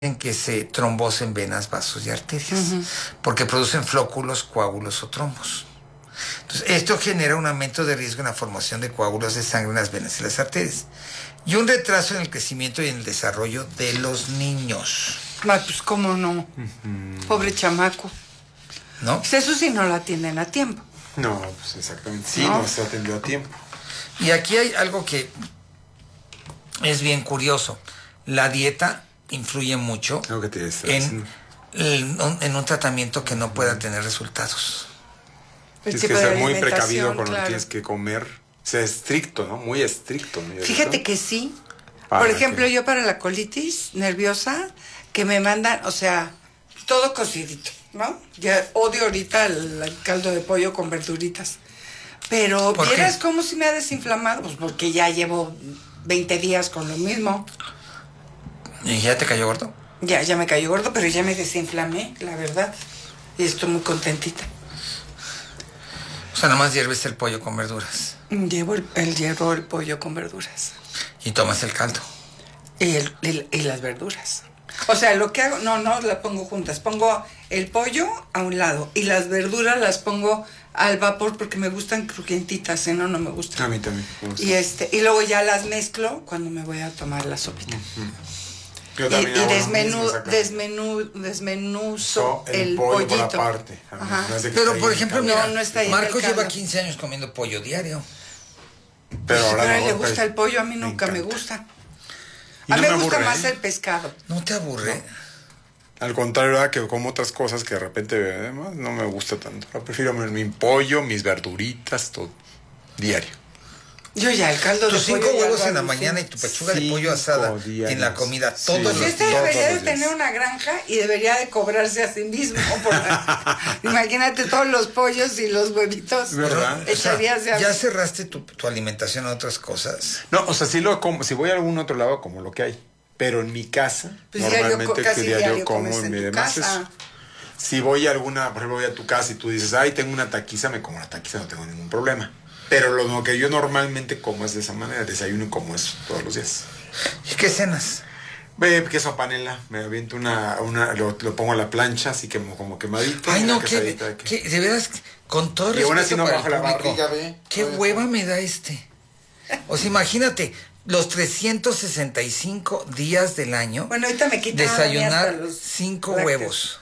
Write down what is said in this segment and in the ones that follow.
en que se trombosen venas, vasos y arterias, porque producen flóculos, coágulos o trombos. Entonces, esto genera un aumento de riesgo en la formación de coágulos de sangre en las venas y las arterias, y un retraso en el crecimiento y en el desarrollo de los niños. Ay, pues cómo no. Pobre chamaco. ¿No? Pues eso sí no lo atienden a tiempo. No, pues exactamente. Sí, no se atendió a tiempo. Y aquí hay algo que es bien curioso. La dieta influye mucho Algo que te en un tratamiento que no pueda tener resultados. Tienes que ser muy precavido con lo que tienes que comer. Sea estricto, ¿no? Muy estricto, ¿no? Fíjate que sí. Por ejemplo, yo para la colitis nerviosa, que me mandan, o sea, todo cocidito, ¿no? Ya odio ahorita el caldo de pollo con verduritas. Pero ¿vieras cómo si me ha desinflamado? Pues porque ya llevo 20 días con lo mismo. ¿Y ya te cayó gordo? Ya me cayó gordo, pero ya me desinflamé, la verdad. Y estoy muy contentita. O sea, nomás hierves el pollo con verduras. Hiervo el pollo con verduras. Y tomas el caldo. Y las verduras. O sea, lo que hago, no las pongo juntas. Pongo el pollo a un lado y las verduras las pongo al vapor porque me gustan crujientitas, si no, no me gustan. A mí también me gusta. Y luego ya las mezclo cuando me voy a tomar la sopita. Yo Y desmenuzo el pollo pollito. por aparte. Pero, por ejemplo, mira, no está ahí Marcos en el lleva caldo. 15 años comiendo pollo diario. Pero ahora Pero a él no, le pues, gusta el pollo, a mí nunca me encanta. gusta. Y A mí no me me gusta aburre, más el pescado. ¿No te aburre? Al contrario, ¿verdad? Que como otras cosas que de repente además no me gusta tanto. Yo prefiero mi pollo, mis verduritas, todo. Diario. Yo ya el caldo de Tus pollo 5 ya huevos lo en la alucino. mañana y tu pechuga de pollo asada diarios. en la comida Sí. todos Pues los este días. debería de los días. tener una granja y debería de cobrarse a sí mismo. Imagínate todos los pollos y los huevitos. ¿Verdad? O sea, Echarías de ¿ya cerraste tu alimentación a otras cosas? No, o sea, sí lo como. Si voy a algún otro lado, como lo que hay. Pero en mi casa, Pues diario, normalmente casi diario como comes en y tu demás casa. eso. Si voy a alguna, por ejemplo, voy a tu casa y tú dices, ay, tengo una taquiza, me como una taquiza, no tengo ningún problema. Pero lo que yo normalmente como es de esa manera, desayuno y como eso todos los días. ¿Y qué cenas? Queso panela, me aviento lo pongo a la plancha, así que como quemadito. Ay, no, quesadita de veras, con todo Y aún así respeto no para bajo el la público, barriga, ve. qué hueva me da este. O sea, imagínate, los 365 días del año, Bueno, ahorita me quitan desayunar 5 huevos.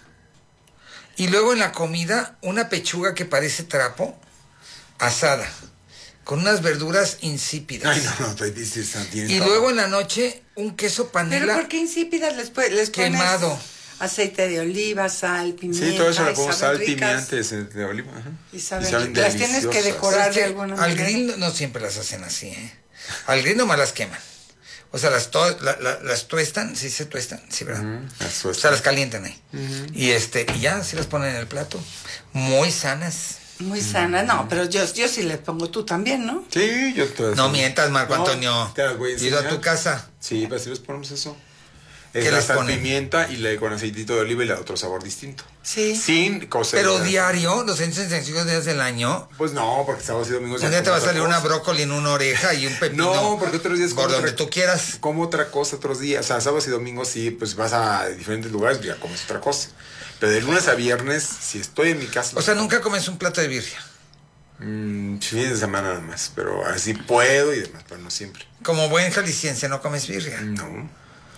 Y luego en la comida, una pechuga que parece trapo, asada, con unas verduras insípidas. Ay, no, tienes Y todo. luego en la noche, un queso panela. ¿Pero por qué insípidas les pones? Quemado. Aceite de oliva, sal, pimienta. Sí, todo eso le y pongo saben sal, ricas. pimienta de oliva. Ajá. Y saben, saben las tienes que deliciosas. decorar de que alguna al manera. grill no siempre las hacen así, ¿eh? Al grill nomás las queman. O sea, las tuestan, ¿sí se tuestan? Sí, ¿verdad? Las O sea, las calientan ahí. Y ya, sí las ponen en el plato. Muy sanas. Muy sana, no, pero yo sí les pongo, tú también, ¿no? Sí, yo te No mientas, Marco No, Antonio. te las voy a Ido a enseñar. tu casa. Sí, pero si les ponemos eso. ¿Qué Es la les sal, ponen? pimienta y con aceitito de oliva y le da otro sabor distinto. Sí. Sin cocer. Pero diario, los 165 días del año, Pues no, porque sábados y domingos un día te va a salir una broca. brócoli en una oreja y un pepino. No, porque otros días por como donde tú quieras. Como otra cosa otros días. O sea, sábados y domingos sí, pues vas a diferentes lugares y ya comes otra cosa. Pero de lunes a viernes, si estoy en mi casa. O sea, nunca comes un plato de birria. Fines de semana nada más. Pero así puedo y demás, pero no siempre. Como buen jalisciense no comes birria. No.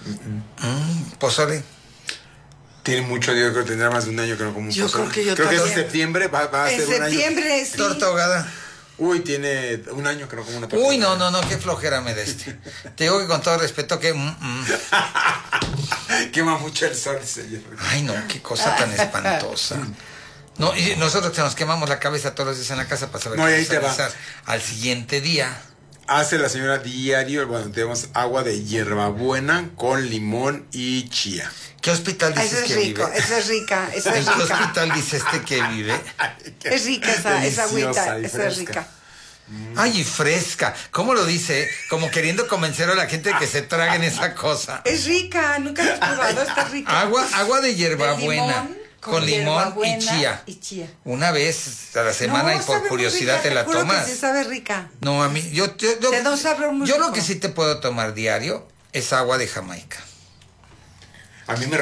Pozole. Tiene mucho, yo creo que tendrá más de un año que no como un Yo pozole. creo que yo Creo que también. en septiembre va a En ser un año. septiembre, sí. Torta ahogada. Uy, tiene un año que no como una torta. Uy, no, qué flojera me da este. Te digo que con todo respeto que... Quema mucho el sol, señor. Ay, no, qué cosa tan espantosa. No, y nosotros que nos quemamos la cabeza todos los días en la casa para saber No, y qué ahí te va. realizar. Al siguiente día, Hace la señora diario, bueno, tenemos agua de hierbabuena con limón y chía. ¿qué hospital Ah, dices esa es que rico, vive? esa es rica, esa ¿En es qué rica. hospital dice que vive? Es rica esa Deliciosa agüita, y esa es fresca. rica. Ay, y fresca. ¿Cómo lo dice? Como queriendo convencer a la gente de que se traguen esa cosa. Es rica, nunca la has probado, está rica. Agua de De hierbabuena. limón, Con limón y hierbabuena chía. y chía. Una vez a la semana No, y por sabe muy curiosidad rica, te la juro que tomas. sí sabe rica. No, a mí, Te da un sabor muy yo lo rico. que sí te puedo tomar diario es agua de Jamaica. A mí me